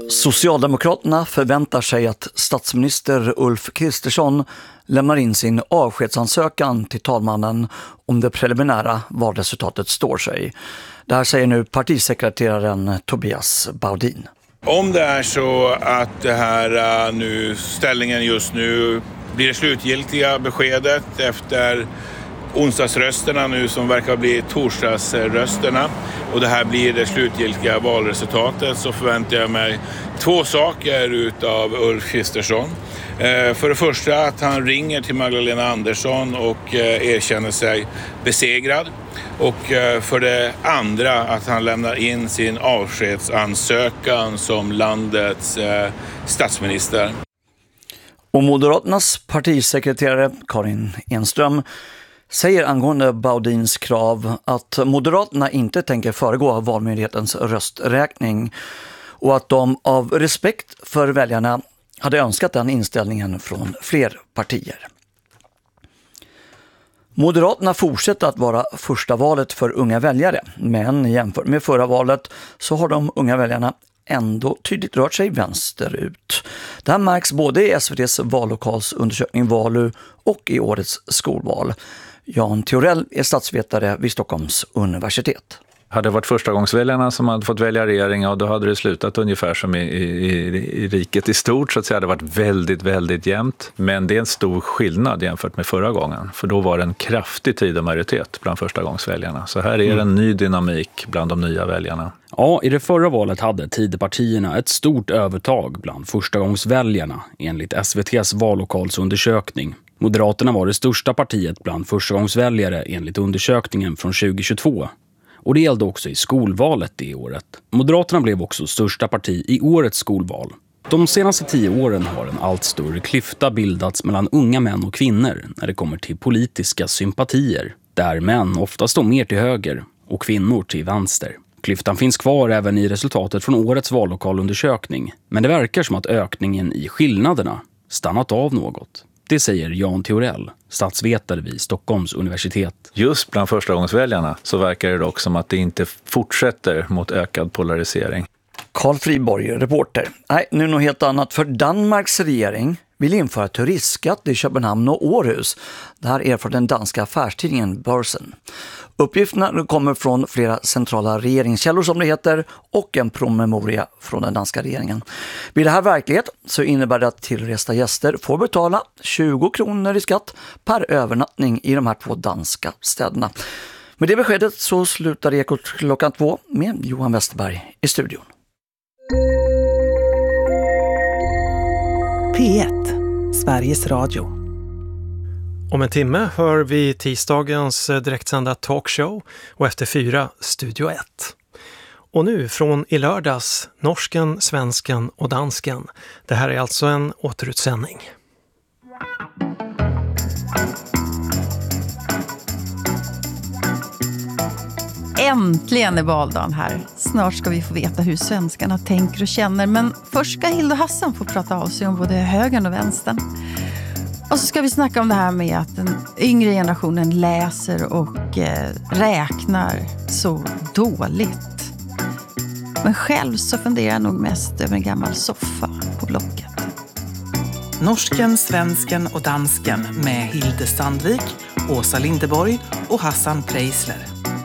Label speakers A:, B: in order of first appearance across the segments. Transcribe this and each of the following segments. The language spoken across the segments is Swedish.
A: Socialdemokraterna förväntar sig att statsminister Ulf Kristersson lämnar in sin avskedsansökan till talmannen om det preliminära valresultatet står sig. Det här säger nu partisekreteraren Tobias Baudin.
B: Om det är så att det här ställningen just nu blir det slutgiltiga beskedet efter onsdagsrösterna nu som verkar bli torsdagsrösterna och det här blir det slutgiltiga valresultatet, så förväntar jag mig två saker utav Ulf Kristersson. För det första att han ringer till Magdalena Andersson och erkänner sig besegrad. Och för det andra att han lämnar in sin avskedsansökan som landets statsminister.
A: Och Moderaternas partisekreterare Karin Enström säger angående Baudins krav att Moderaterna inte tänker föregå Valmyndighetens rösträkning och att de av respekt för väljarna hade önskat den inställningen från fler partier. Moderaterna fortsätter att vara första valet för unga väljare, men jämfört med förra valet så har de unga väljarna ändå tydligt rört sig vänsterut. Det här märks både i SVT:s vallokalsundersökning Valu och i årets skolval. Jan Theorell är statsvetare vid Stockholms universitet.
C: Hade det varit förstagångsväljarna som hade fått välja regering, och då hade det slutat ungefär som i riket i stort, så att säga. Det hade varit väldigt, väldigt jämnt. Men det är en stor skillnad jämfört med förra gången. För då var det en kraftig majoritet bland förstagångsväljarna. Så här är en ny dynamik bland de nya väljarna.
D: Ja, i det förra valet hade Tidöpartierna ett stort övertag bland förstagångsväljarna enligt SVT:s vallokalsundersökning. Moderaterna var det största partiet bland förstagångsväljare enligt undersökningen från 2022. Och det gällde också i skolvalet det året. Moderaterna blev också största parti i årets skolval. De senaste 10 åren har en allt större klyfta bildats mellan unga män och kvinnor när det kommer till politiska sympatier. Där män ofta står mer till höger och kvinnor till vänster. Klyftan finns kvar även i resultatet från årets vallokalundersökning. Men det verkar som att ökningen i skillnaderna stannat av något. Det säger Jan Theorell, statsvetare vid Stockholms universitet.
C: Just bland förstagångsväljarna så verkar det dock som att det inte fortsätter mot ökad polarisering.
A: Carl Friborg, reporter. Nej, nu något helt annat. För Danmarks regering vill införa turistskatt i Köpenhamn och Århus. Det här är från den danska affärstidningen Børsen. Uppgifterna kommer från flera centrala regeringskällor som det heter och en promemoria från den danska regeringen. Blir det här verklighet så innebär det att tillresta gäster får betala 20 kronor i skatt per övernattning i de här 2 danska städerna. Med det beskedet så slutar Ekot klockan 2 med Johan Westerberg i studion.
E: P1, Sveriges Radio.
F: Om en timme hör vi tisdagens direktsända talkshow och efter 4 Studio 1. Och nu från i lördags, norsken, svensken och dansken. Det här är alltså en återutsändning.
G: Äntligen är valdagen här. Snart ska vi få veta hur svenskarna tänker och känner. Men först ska Hilda Hassan få prata av sig om både högern och vänstern. Och så ska vi snacka om det här med att den yngre generationen läser och räknar så dåligt. Men själv så funderar jag nog mest över en gammal soffa på Blocket.
E: Norsken, svensken och dansken med Hilde Sandvik, Åsa Lindeborg och Hassan Preisler.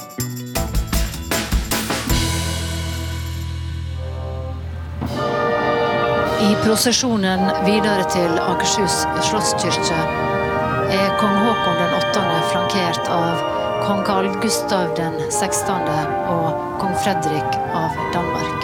H: I processionen vidare till Akershus slottskyrka är kung Håkon den 8:e flankerat av kung Carl Gustav den 16:e och kung Fredrik av Danmark.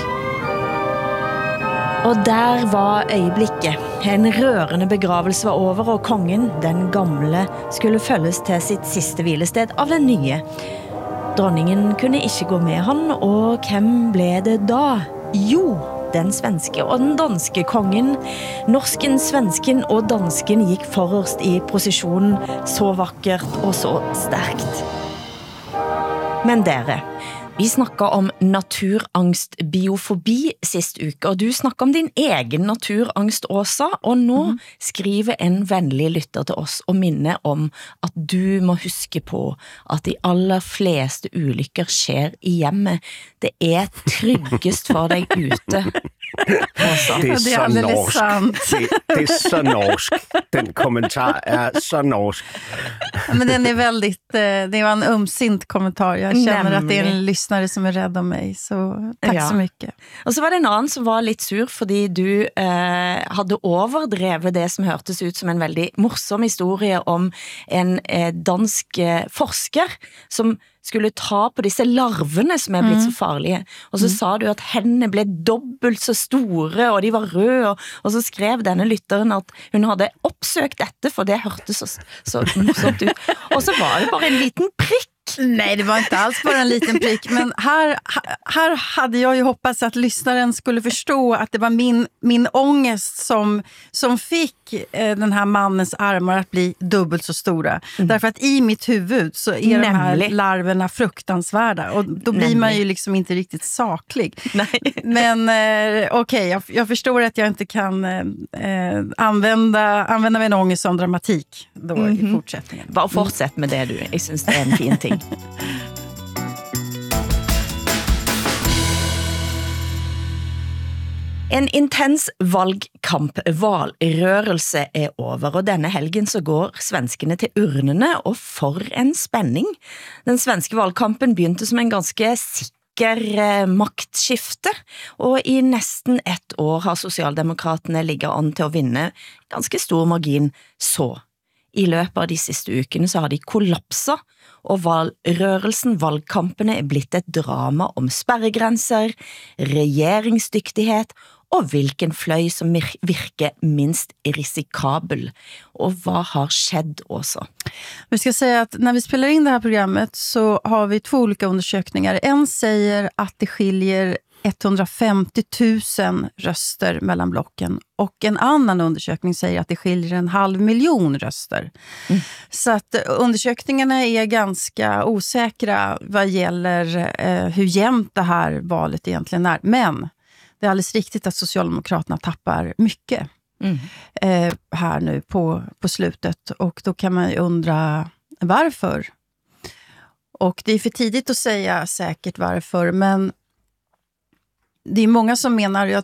I: Och där var øyeblikket. En rørende begravelse var over, og kongen, den gamle, skulle følges til sitt siste hvilested av den nye. Dronningen kunne ikke gå med han, og hvem ble det da? Jo, den svenske og den danske kongen. Norsken, svensken og dansken gikk forrest i prosesjonen, så vakkert og så sterkt. Men dere, Vi snakket om naturangst, biofobi sist uke, og du snakket om din egen naturangst, Åsa, og nå skriver en vennlig lytter til oss og minner om at du må huske på at de aller fleste ulykker skjer i hjemmet. Det er tryggest for deg ute. Åsa.
J: Det er så norsk. Det er så norsk. Den kommentar er så norsk.
G: Men den är väldigt, det var en ömsint kommentar. Jag känner att det är en lyssnare som är rädd om mig. Så tack så mycket.
I: Og så var det en annen som var litt sur fordi du hadde overdrevet det som hørtes ut som en veldig morsom historie om en dansk forsker som skulle ta på disse larvene som er blitt så farlige. Og så sa du at hendene ble dobbelt så store, og de var røde, og så skrev denne lytteren at hun hadde oppsøkt dette, for det hørtes så morsomt ut. Og så var det bare en liten prikk.
G: Nej, det var inte alls bara en liten prick, men här hade jag ju hoppats att lyssnaren skulle förstå att det var min ångest som fick den här mannens armar att bli dubbelt så stora. Därför att i mitt huvud så är de här larverna fruktansvärda och då blir man ju liksom inte riktigt saklig.
I: Nej.
G: Men okej, jag förstår att jag inte kan använda min ångest som dramatik då i fortsättningen.
I: Bare fortsett med det du. Jeg synes det er en fin ting. En intens valgrørelse er over, og denne helgen så går svenskene til urnene, og for en spenning. Den svenske valgkampen begynte som en ganske sikker maktskifte, og i nesten ett år har Socialdemokraterne ligget an til å vinne ganske stor margin så. I løpet av de siste ukene så har de kollapset, og valgkampene er blitt et drama om sperregrenser, regjeringsdyktighet og hvilken fløy som virker minst risikabel. Och vad har skett också?
G: Vi ska säga att när vi spelar in det här programmet så har vi 2 olika undersökningar. En säger att det skiljer 150 000 röster mellan blocken och en annan undersökning säger att det skiljer 500 000 röster. Så att undersökningarna är ganska osäkra vad gäller hur jämnt det här valet egentligen är. Men det är alldeles riktigt att Socialdemokraterna tappar mycket här nu på slutet. Och då kan man ju undra varför. Och det är för tidigt att säga säkert varför, men det är många som menar,